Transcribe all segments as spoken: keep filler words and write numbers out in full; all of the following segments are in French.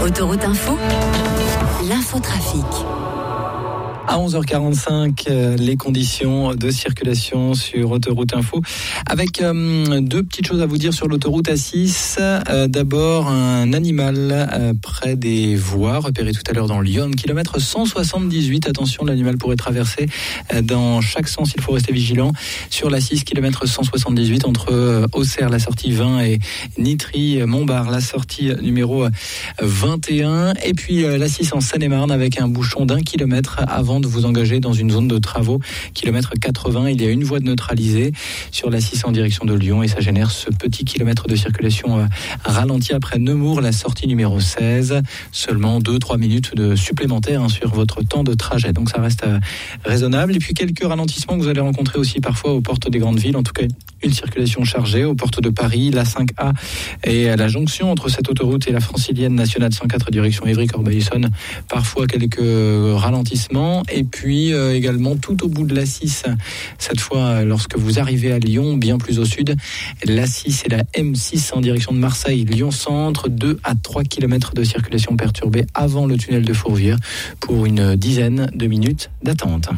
Autoroute Info, l'infotrafic. À onze heures quarante-cinq, euh, les conditions de circulation sur Autoroute Info. Avec euh, deux petites choses à vous dire sur l'autoroute A six. Euh, d'abord, un animal euh, près des voies, repéré tout à l'heure dans Lyon, kilomètre cent soixante-dix-huit. Attention, l'animal pourrait traverser euh, dans chaque sens, il faut rester vigilant. Sur l'A six, kilomètre cent soixante-dix-huit, entre euh, Auxerre, la sortie vingt, et Nitry-Montbard, la sortie numéro vingt et un. Et puis euh, l'A six en Seine-et-Marne, avec un bouchon d'un kilomètre avant de vous engager dans une zone de travaux, kilomètre quatre-vingts. Il y a une voie de neutralisée sur l'A six en direction de Lyon et ça génère ce petit kilomètre de circulation ralenti après Nemours, la sortie numéro seize. Seulement deux à trois minutes de supplémentaires hein, sur votre temps de trajet. Donc ça reste euh, raisonnable. Et puis quelques ralentissements que vous allez rencontrer aussi parfois aux portes des grandes villes. En tout cas, une circulation chargée aux portes de Paris, l'A cinq A et à la jonction entre cette autoroute et la francilienne nationale cent quatre direction Évry-Corbeil-Essonnes. Parfois quelques ralentissements. Et puis euh, également tout au bout de l'A six, cette fois lorsque vous arrivez à Lyon, bien plus au sud, l'A six et la M six en direction de Marseille, Lyon-Centre, deux à trois kilomètres de circulation perturbée avant le tunnel de Fourvière pour une dizaine de minutes d'attente.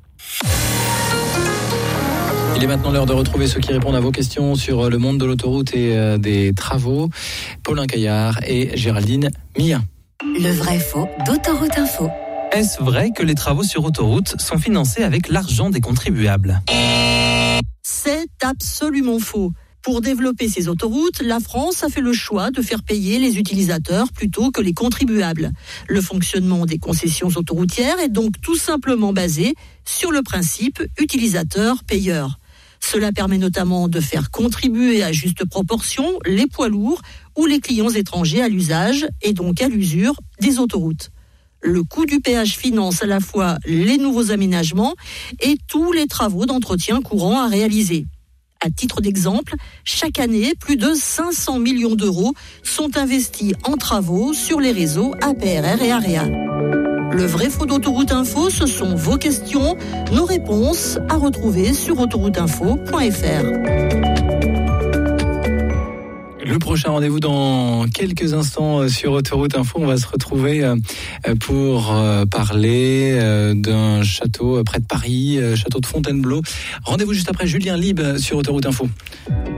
Il est maintenant l'heure de retrouver ceux qui répondent à vos questions sur le monde de l'autoroute et euh, des travaux. Paulin Caillard et Géraldine Mia. Le vrai faux d'Autoroute Info. Est-ce vrai que les travaux sur autoroute sont financés avec l'argent des contribuables ? C'est absolument faux. Pour développer ces autoroutes, la France a fait le choix de faire payer les utilisateurs plutôt que les contribuables. Le fonctionnement des concessions autoroutières est donc tout simplement basé sur le principe utilisateur-payeur. Cela permet notamment de faire contribuer à juste proportion les poids lourds ou les clients étrangers à l'usage et donc à l'usure des autoroutes. Le coût du péage finance à la fois les nouveaux aménagements et tous les travaux d'entretien courants à réaliser. À titre d'exemple, chaque année, plus de cinq cents millions d'euros sont investis en travaux sur les réseaux A P R R et AREA. Le vrai faux d'Autoroute Info, ce sont vos questions, nos réponses à retrouver sur autoroute info point f r. Le prochain rendez-vous dans quelques instants sur Autoroute Info. On va se retrouver pour parler d'un château près de Paris, château de Fontainebleau. Rendez-vous juste après Julien Lieb sur Autoroute Info.